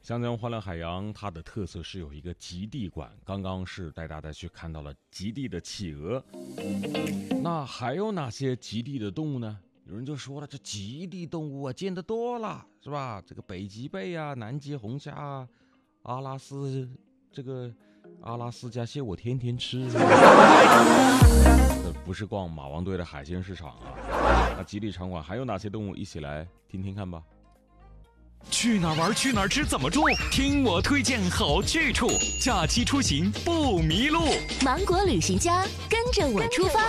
湘江欢乐海洋它的特色是有一个极地馆，刚刚是带大家去看到了极地的企鹅。那还有哪些极地的动物呢？有人就说了，这极地动物啊见得多了，是吧？这个北极贝啊、南极红虾啊、阿拉斯加蟹我天天吃。这不是逛马王堆的海鲜市场啊。那极地场馆还有哪些动物？一起来听听看吧。 去哪儿玩去哪儿吃怎么住？听我推荐好去处，假期出行不迷路。 芒果旅行家，跟着我出发。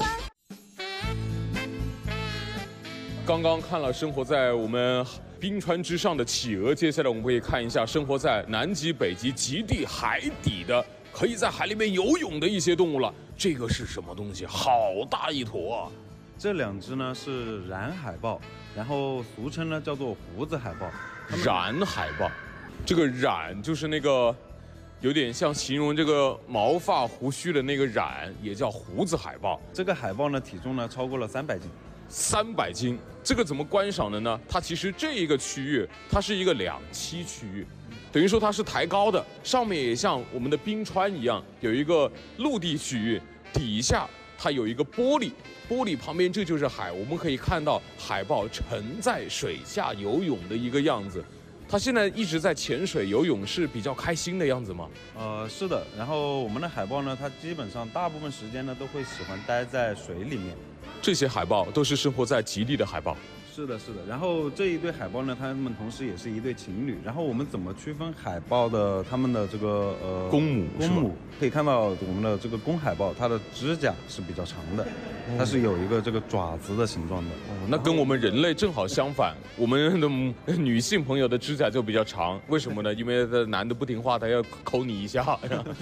刚刚看了生活在我们冰川之上的企鹅，接下来我们可以看一下生活在南极、北极极地海底的，可以在海里面游泳的一些动物了。这个是什么东西？好大一坨啊！ 这两只呢是染海豹，然后俗称呢叫做胡子海豹。 染海豹，这个染就是那个有点像形容这个毛发胡须的那个染，也叫胡子海豹。 这个海豹呢体重呢超过了300斤。 300斤，这个怎么观赏的呢？它其实这一个区域，它是一个2栖区域，等于说它是抬高的，上面也像我们的冰川一样，有一个陆地区域，底下它有一个玻璃，玻璃旁边这就是海，我们可以看到海豹沉在水下游泳的一个样子。它现在一直在潜水游泳，是比较开心的样子吗？ 是的。然后我们的海豹呢，它基本上大部分时间呢都会喜欢待在水里面。 这些海豹都是生活在极地的海豹。 是的，是的。然后这一对海豹呢，它们同时也是一对情侣。然后我们怎么区分海豹的它们的这个公母？ 可以看到我们的这个公海豹，它的指甲是比较长的，它是有一个这个爪子的形状的。 那跟我们人类正好相反，我们的女性朋友的指甲就比较长，为什么呢？因为男的不听话，他要抠你一下。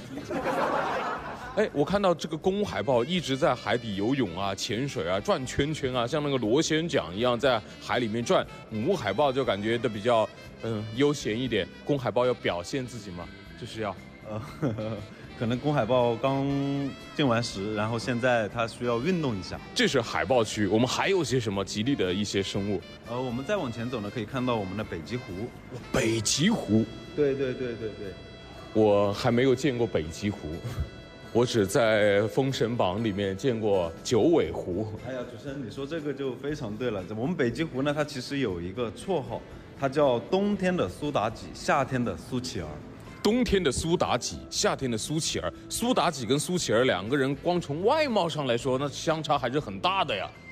哎，我看到这个公海豹一直在海底游泳啊、潜水啊、转圈圈啊，像那个螺旋桨一样在海里面转。母海豹就感觉的比较悠闲一点。公海豹要表现自己吗？就是要可能公海豹刚进完食，然后现在它需要运动一下。 这是海豹区，我们还有些什么极地的一些生物？ 我们再往前走呢，可以看到我们的北极狐。 北极狐？ 对。 我还没有见过北极狐。我只在《封神榜》里面见过九尾狐。 哎呀，主持人，你说这个就非常对了。我们北极狐呢，它其实有一个绰号，它叫冬天的苏妲己，夏天的苏乞儿。 冬天的苏妲己，夏天的苏乞儿。苏妲己跟苏乞儿两个人，光从外貌上来说，那相差还是很大的呀。